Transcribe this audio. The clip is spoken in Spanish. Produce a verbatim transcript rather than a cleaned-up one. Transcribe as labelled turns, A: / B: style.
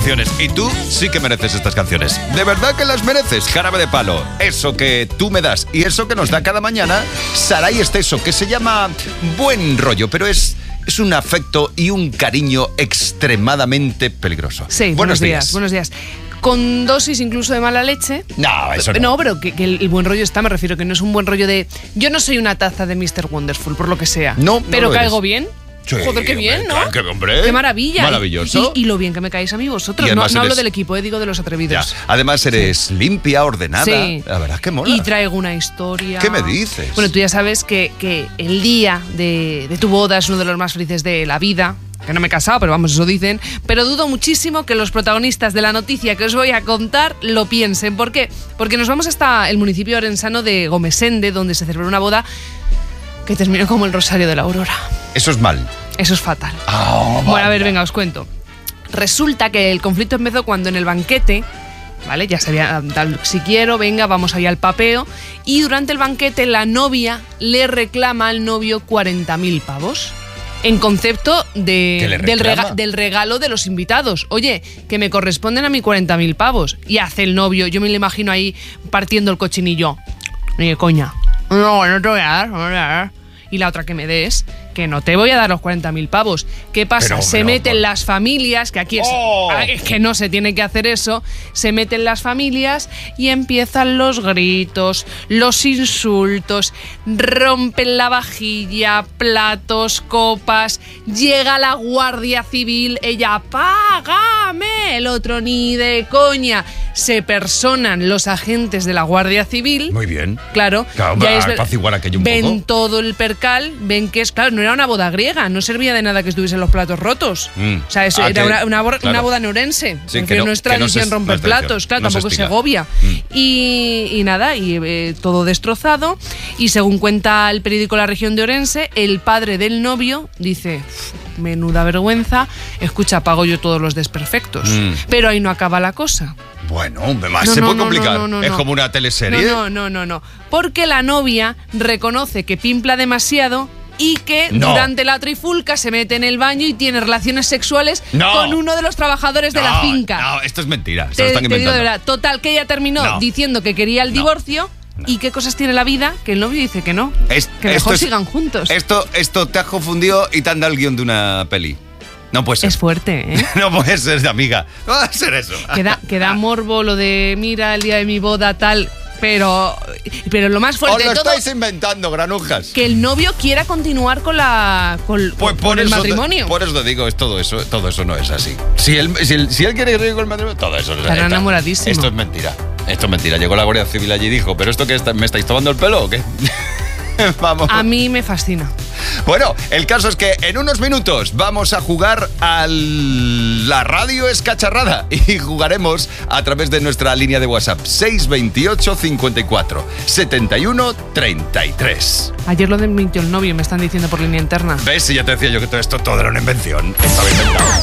A: canciones. Y tú sí que mereces estas canciones. De verdad que las mereces, Jarabe de Palo. Eso que tú me das y eso que nos da cada mañana Saray Esteso, que se llama Buen Rollo, pero es... Es un afecto y un cariño extremadamente peligroso.
B: Sí, buenos, buenos días, días. Buenos días. Con dosis incluso de mala leche.
A: No, eso no.
B: No, pero que, que el, el buen rollo está, me refiero, que no es un buen rollo de... Yo no soy una taza de mister Wonderful, por lo que sea.
A: No, no
B: pero caigo
A: eres.
B: bien.
A: Sí,
B: Joder, qué bien,
A: hombre,
B: ¿no?
A: Qué, hombre,
B: qué maravilla.
A: Maravilloso.
B: Y, y, y lo bien que me caéis a mí vosotros. No, no
A: eres...
B: hablo del equipo, eh, digo de los atrevidos.
A: Ya. Además eres sí. limpia, ordenada.
B: Sí.
A: La verdad es que mola.
B: Y traigo una historia.
A: ¿Qué me dices?
B: Bueno, tú ya sabes que, que el día de, de tu boda es uno de los más felices de la vida. Que no me he casado, pero vamos, eso dicen. Pero dudo muchísimo que los protagonistas de la noticia que os voy a contar lo piensen. ¿Por qué? Porque nos vamos hasta el municipio orensano de Gomesende, donde se celebró una boda que terminó como el Rosario de la Aurora.
A: Eso es mal.
B: Eso es fatal.
A: Oh,
B: bueno, a ver, venga, os cuento. Resulta que el conflicto empezó cuando en el banquete, ¿vale? Ya sabía, tal, si quiero, venga, vamos allá al papeo. Y durante el banquete la novia le reclama al novio cuarenta mil pavos. En concepto de, del, rega, del regalo de los invitados. Oye, que me corresponden a mí cuarenta mil pavos. Y hace el novio, yo me lo imagino ahí partiendo el cochinillo. Ni de coña. No, no te voy a dar, no te voy a dar. Y la otra que me des, que no te voy a dar los cuarenta mil pavos. ¿Qué pasa? Pero, se pero, meten por... las familias, que aquí es, oh. es que no se tiene que hacer eso, se meten las familias y empiezan los gritos, los insultos, rompen la vajilla, platos, copas, llega la Guardia Civil, ella, ¡págame! El otro, ni de coña. Se personan los agentes de la Guardia Civil.
A: Muy bien.
B: Claro.
A: Claro,
B: ya es,
A: apaciguar aquello un
B: ven
A: poco.
B: todo el percal, ven que es, claro, no era una boda griega, no servía de nada que estuviesen los platos rotos. Mm. O sea, eso ah, era que, una, una, claro. una boda neurense.
A: Sí, que no,
B: no es tradición
A: no se,
B: romper
A: no
B: platos, claro,
A: no
B: tampoco
A: se
B: Segovia. Mm. Y, y nada, y eh, todo destrozado. Y según cuenta el periódico La Región de Orense, el padre del novio dice... Menuda vergüenza, escucha, pago yo todos los desperfectos. Mm. Pero ahí no acaba la cosa.
A: Bueno, más
B: no,
A: se
B: no,
A: puede
B: no,
A: complicar.
B: No, no, no,
A: es
B: no.
A: como una teleserie.
B: No, no, no, no, no. Porque la novia reconoce que pimpla demasiado y que
A: no.
B: durante la trifulca se mete en el baño y tiene relaciones sexuales
A: no.
B: con uno de los trabajadores
A: no,
B: de la finca.
A: No, esto es mentira.
B: Te,
A: se lo están
B: te
A: inventando.
B: digo de verdad. Total, que ella terminó
A: no.
B: diciendo que quería el
A: no.
B: divorcio. No. ¿Y qué cosas tiene la vida? Que el novio dice que no.
A: Es,
B: que mejor
A: es,
B: sigan juntos.
A: Esto, esto te has confundido y te han dado el guión de una peli. No puede ser.
B: Es fuerte, ¿eh?
A: No puede ser, amiga. No va a ser eso.
B: Queda, queda morbo lo de, mira, el día de mi boda, tal... Pero, pero lo más fuerte
A: de todo... Os lo
B: todo,
A: estáis inventando, granujas.
B: Que el novio quiera continuar con la con,
A: pues
B: con el matrimonio.
A: Te, por eso te digo, es todo eso, todo eso no es así. Si él, si él, si él quiere seguir con el matrimonio, todo eso es así.
B: Estará enamoradísimo.
A: Esto es mentira. Esto es mentira. Llegó la Guardia Civil allí y dijo, ¿pero esto qué está, me estáis tomando el pelo o qué? Vamos.
B: A mí me fascina.
A: Bueno, el caso es que en unos minutos vamos a jugar a la radio escacharrada y jugaremos a través de nuestra línea de WhatsApp seis veintiocho cincuenta y cuatro setenta y uno treinta y tres.
B: Ayer lo de mintió el novio, me están diciendo por línea interna.
A: ¿Ves? Si ya te decía yo que todo esto todo era una invención. Estaba inventado.